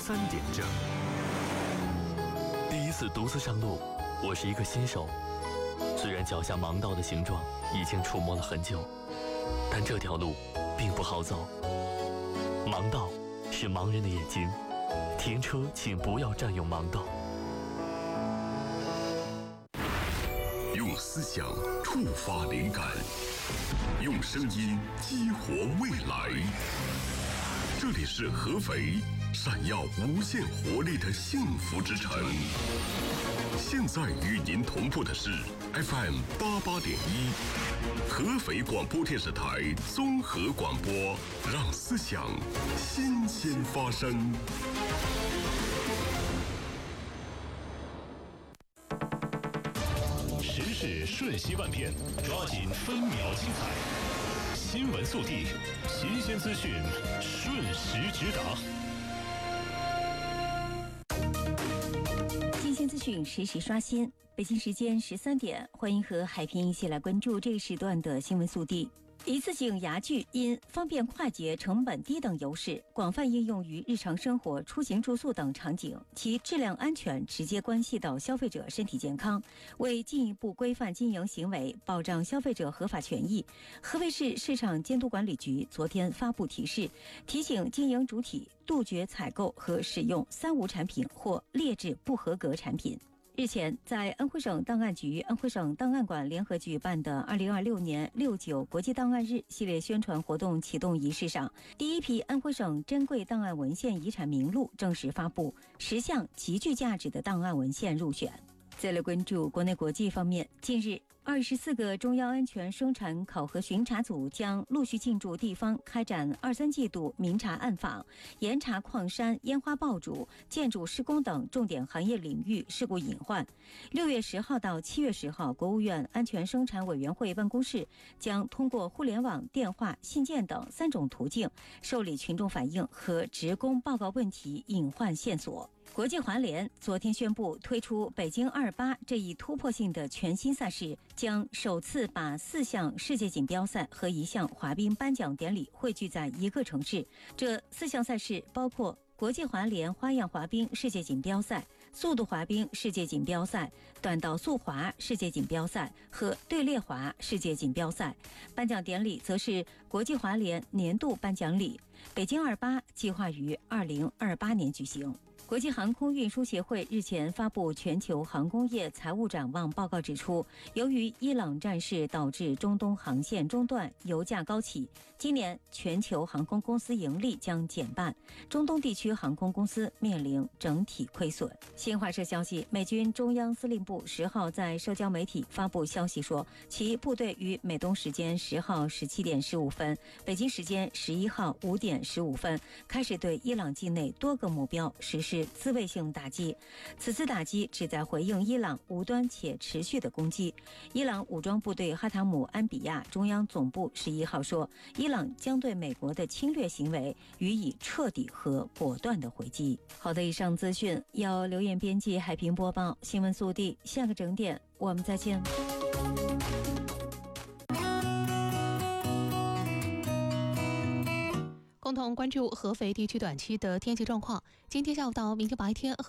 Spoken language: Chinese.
点整。第一次独自上路，我是一个新手。虽然脚下盲道的形状已经触摸了很久，但这条路并不好走。盲道是盲人的眼睛，停车请不要占用盲道。 用思想触发灵感，用声音激活未来。这里是合肥，闪耀无限活力的幸福之城。现在与您同步的是 FM 88.1，合肥广播电视台综合广播，让思想新鲜发生。 时事瞬息万变，抓紧分秒精彩。新闻速递，新鲜资讯，瞬时直达。 新鲜资讯实时刷新。北京时间13点，欢迎和海平一起来关注这个时段的新闻速递。一次性牙具因方便快捷、成本低等优势，广泛应用于日常生活、出行住宿等场景，其质量安全直接关系到消费者身体健康。为进一步规范经营行为，保障消费者合法权益，合肥市市场监督管理局昨天发布提示，提醒经营主体杜绝采购和使用三无产品或劣质不合格产品。日前，在安徽省档案局、安徽省档案馆联合举办的2026年6·9国际档案日系列宣传活动启动仪式上，第一批安徽省珍贵档案文献遗产名录正式发布，10项极具价值的档案文献入选。再来关注国内国际方面，近日24个中央安全生产考核巡查组将陆续进驻地方开展2、3季度明察暗访，严查矿山、烟花爆竹、建筑施工等重点行业领域事故隐患。6月10号到7月10号，国务院安全生产委员会办公室将通过互联网、电话、信件等3种途径受理群众反映和职工报告问题隐患线索。国际滑联昨天宣布推出北京28这一突破性的全新赛事，将首次把4项世界锦标赛和1项滑冰颁奖典礼汇聚在一个城市。这4项赛事包括国际滑联花样滑冰世界锦标赛、速度滑冰世界锦标赛、短道速滑世界锦标赛和队列滑世界锦标赛。颁奖典礼则是国际滑联年度颁奖礼。北京28计划于2028年举行。国际航空运输协会日前发布全球航空业财务展望报告，指出，由于伊朗战事导致中东航线中断、油价高企，今年全球航空公司盈利将减半，中东地区航空公司面临整体亏损。新华社消息，美军中央司令部10号在社交媒体发布消息说，其部队于美东时间10号17点15分、北京时间11号5点15分开始对伊朗境内多个目标实施自卫性打击。此次打击旨在回应伊朗无端且持续的攻击。伊朗武装部队哈塔姆安比亚中央总部11号说，伊朗将对美国的侵略行为予以彻底和果断的回击。好的，以上资讯由刘艳编辑，海平播报。新闻速递，下个整点我们再见。 共同关注合肥地区短期的天气状况。今天下午到明天白天，